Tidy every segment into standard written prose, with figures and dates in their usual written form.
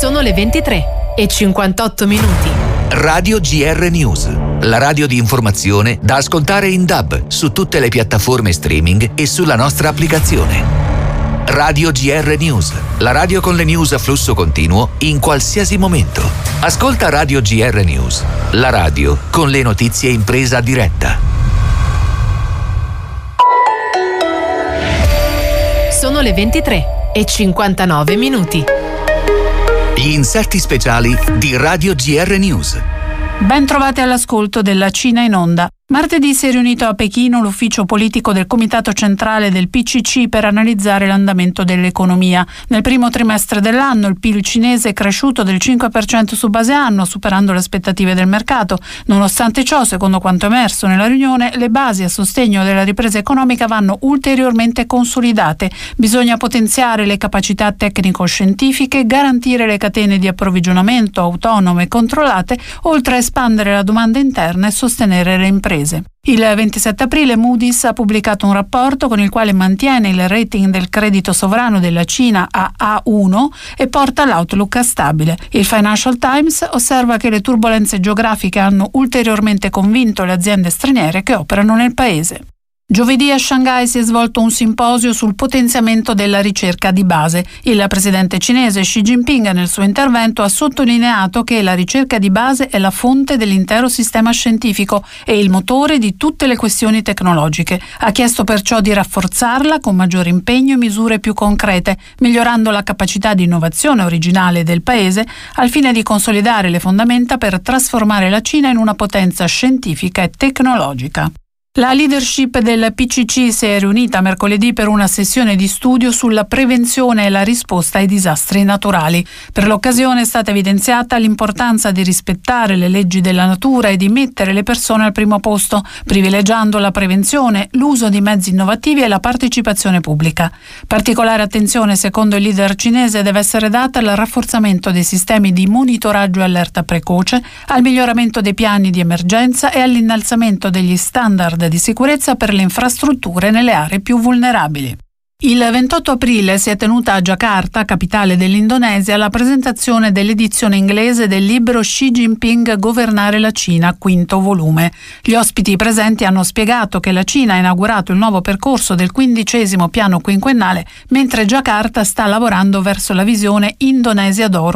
Sono le 23:58. Radio GR News, la radio di informazione da ascoltare in DAB su tutte le piattaforme streaming e sulla nostra applicazione. Radio GR News, la radio con le news a flusso continuo in qualsiasi momento. Ascolta Radio GR News, la radio con le notizie in presa diretta. Sono le 23:59. Gli inserti speciali di Radio GR News. Ben trovati all'ascolto della Cina in onda. Martedì si è riunito a Pechino l'ufficio politico del Comitato Centrale del PCC per analizzare l'andamento dell'economia. Nel primo trimestre dell'anno il PIL cinese è cresciuto del 5% su base anno, superando le aspettative del mercato. Nonostante ciò, secondo quanto emerso nella riunione, le basi a sostegno della ripresa economica vanno ulteriormente consolidate. Bisogna potenziare le capacità tecnico-scientifiche, garantire le catene di approvvigionamento autonome e controllate, oltre a espandere la domanda interna e sostenere le imprese. Il 27 aprile Moody's ha pubblicato un rapporto con il quale mantiene il rating del credito sovrano della Cina a A1 e porta l'outlook a stabile. Il Financial Times osserva che le turbolenze geografiche hanno ulteriormente convinto le aziende straniere che operano nel paese. Giovedì a Shanghai si è svolto un simposio sul potenziamento della ricerca di base. Il presidente cinese Xi Jinping nel suo intervento ha sottolineato che la ricerca di base è la fonte dell'intero sistema scientifico e il motore di tutte le questioni tecnologiche. Ha chiesto perciò di rafforzarla con maggiore impegno e misure più concrete, migliorando la capacità di innovazione originale del paese al fine di consolidare le fondamenta per trasformare la Cina in una potenza scientifica e tecnologica. La leadership del PCC si è riunita mercoledì per una sessione di studio sulla prevenzione e la risposta ai disastri naturali. Per l'occasione è stata evidenziata l'importanza di rispettare le leggi della natura e di mettere le persone al primo posto, privilegiando la prevenzione, l'uso di mezzi innovativi e la partecipazione pubblica. Particolare attenzione, secondo il leader cinese, deve essere data al rafforzamento dei sistemi di monitoraggio e allerta precoce, al miglioramento dei piani di emergenza e all'innalzamento degli standard di sicurezza per le infrastrutture nelle aree più vulnerabili. Il 28 aprile si è tenuta a Giacarta, capitale dell'Indonesia, la presentazione dell'edizione inglese del libro Xi Jinping Governare la Cina, quinto volume. Gli ospiti presenti hanno spiegato che la Cina ha inaugurato il nuovo percorso del 15° piano quinquennale, mentre Giacarta sta lavorando verso la visione Indonesia d'Oro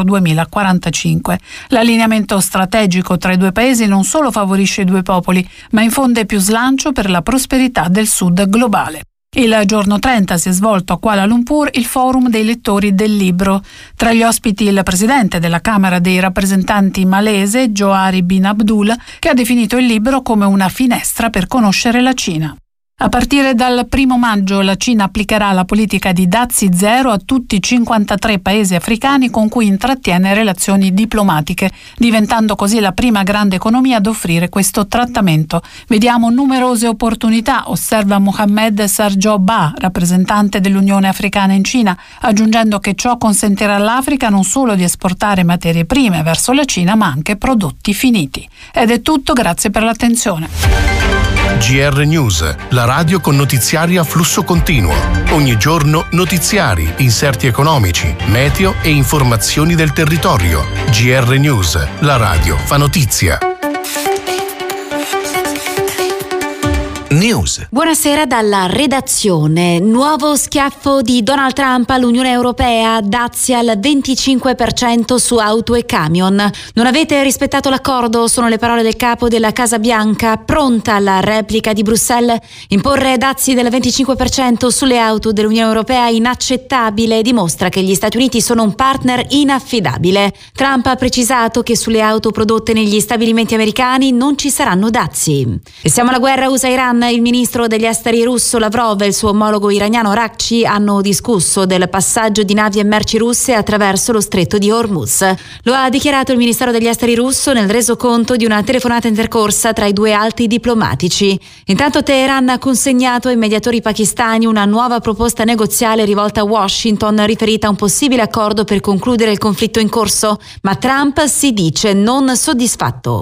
2045. L'allineamento strategico tra i due paesi non solo favorisce i due popoli, ma infonde più slancio per la prosperità del Sud globale. Il giorno 30 si è svolto a Kuala Lumpur il forum dei lettori del libro. Tra gli ospiti il presidente della Camera dei rappresentanti malese, Johari bin Abdul, che ha definito il libro come una finestra per conoscere la Cina. A partire dal 1 maggio la Cina applicherà la politica di dazi zero a tutti i 53 paesi africani con cui intrattiene relazioni diplomatiche, diventando così la prima grande economia ad offrire questo trattamento. Vediamo numerose opportunità, osserva Mohamed Sarjo Ba, rappresentante dell'Unione Africana in Cina, aggiungendo che ciò consentirà all'Africa non solo di esportare materie prime verso la Cina, ma anche prodotti finiti. Ed è tutto, grazie per l'attenzione. GR News, la radio con notiziari a flusso continuo. Ogni giorno notiziari, inserti economici, meteo e informazioni del territorio. GR News, la radio fa notizia. News. Buonasera dalla redazione. Nuovo schiaffo di Donald Trump all'Unione Europea, dazi al 25% su auto e camion. Non avete rispettato l'accordo, sono le parole del capo della Casa Bianca, pronta alla replica di Bruxelles. Imporre dazi del 25% sulle auto dell'Unione Europea è inaccettabile e dimostra che gli Stati Uniti sono un partner inaffidabile. Trump ha precisato che sulle auto prodotte negli stabilimenti americani non ci saranno dazi. E siamo alla guerra USA-Iran. Il ministro degli esteri russo Lavrov e il suo omologo iraniano Araghchi hanno discusso del passaggio di navi e merci russe attraverso lo stretto di Hormuz. Lo ha dichiarato il ministero degli esteri russo nel resoconto di una telefonata intercorsa tra i due alti diplomatici. Intanto Teheran ha consegnato ai mediatori pakistani una nuova proposta negoziale rivolta a Washington riferita a un possibile accordo per concludere il conflitto in corso, ma Trump si dice non soddisfatto.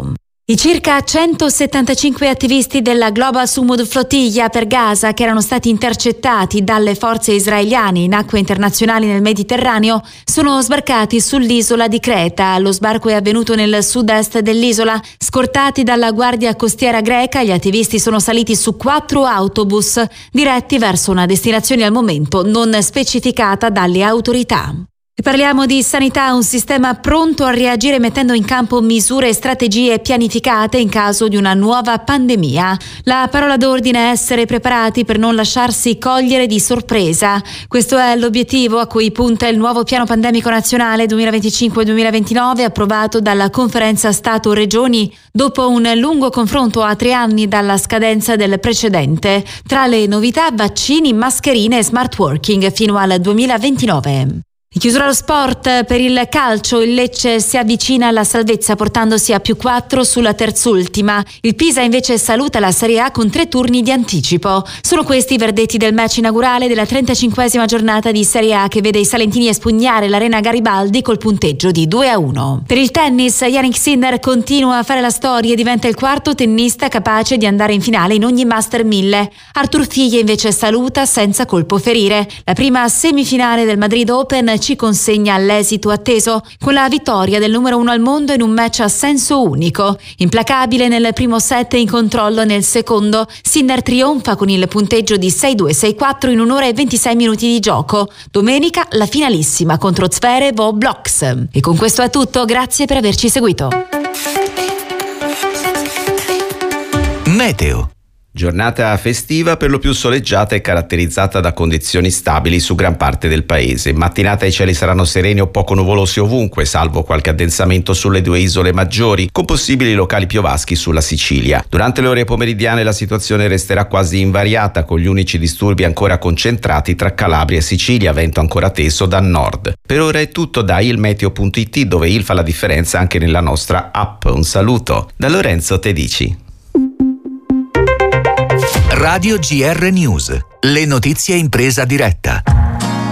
I circa 175 attivisti della Global Sumud Flottiglia per Gaza che erano stati intercettati dalle forze israeliane in acque internazionali nel Mediterraneo sono sbarcati sull'isola di Creta. Lo sbarco è avvenuto nel sud-est dell'isola. Scortati dalla guardia costiera greca, gli attivisti sono saliti su 4 autobus diretti verso una destinazione al momento non specificata dalle autorità. E parliamo di sanità, un sistema pronto a reagire mettendo in campo misure e strategie pianificate in caso di una nuova pandemia. La parola d'ordine è essere preparati per non lasciarsi cogliere di sorpresa. Questo è l'obiettivo a cui punta il nuovo piano pandemico nazionale 2025-2029 approvato dalla Conferenza Stato-Regioni dopo un lungo confronto a 3 anni dalla scadenza del precedente. Tra le novità, vaccini, mascherine e smart working fino al 2029. In chiusura allo sport, per il calcio il Lecce si avvicina alla salvezza portandosi a +4 sulla terzultima. Il Pisa invece saluta la Serie A con 3 turni di anticipo. Sono questi i verdetti del match inaugurale della 35esima giornata di Serie A che vede i salentini espugnare l'Arena Garibaldi col punteggio di 2-1. Per il tennis, Jannik Sinner continua a fare la storia e diventa il 4º tennista capace di andare in finale in ogni Master 1000. Arthur Figlie invece saluta senza colpo ferire. La prima semifinale del Madrid Open ci consegna l'esito atteso, con la vittoria del numero 1 al mondo in un match a senso unico. Implacabile nel primo set e in controllo nel secondo, Sinner trionfa con il punteggio di 6-2-6-4 in 1 ora e 26 minuti di gioco. Domenica la finalissima contro Zverev o Bloks. E con questo è tutto, grazie per averci seguito. Meteo. Giornata festiva per lo più soleggiata e caratterizzata da condizioni stabili su gran parte del paese. In mattinata i cieli saranno sereni o poco nuvolosi ovunque, salvo qualche addensamento sulle 2 isole maggiori, con possibili locali piovaschi sulla Sicilia. Durante le ore pomeridiane la situazione resterà quasi invariata, con gli unici disturbi ancora concentrati tra Calabria e Sicilia, vento ancora teso da nord. Per ora è tutto da ilmeteo.it, dove il fa la differenza anche nella nostra app. Un saluto da Lorenzo Tedici. Radio GR News, le notizie in presa diretta.